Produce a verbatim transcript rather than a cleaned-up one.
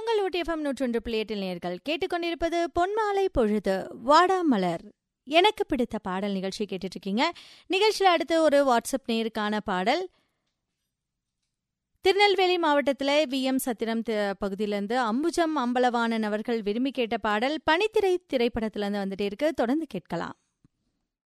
உங்கள் ஊட்டி எஃப்எம் நூற்றொன்று புள்ளி எட்டில் நேயர்கள் கேட்டுக்கொண்டிருப்பது பொன்மாலை பொழுது வாடாமலர். எனக்கு பிடித்த பாடல் நிகழ்ச்சி கேட்டுட்டு இருக்கீங்க. நிகழ்ச்சியில் அடுத்து ஒரு வாட்ஸ்அப் நேருக்கான பாடல். திருநெல்வேலி மாவட்டத்தில் வி எம் சத்திரம் பகுதியிலிருந்து அம்புஜம் அம்பலவாணன் அவர்கள் விரும்பி கேட்ட பாடல் பனித்திரை திரைப்படத்திலிருந்து வந்துட்டே இருக்கு. தொடர்ந்து கேட்கலாம்.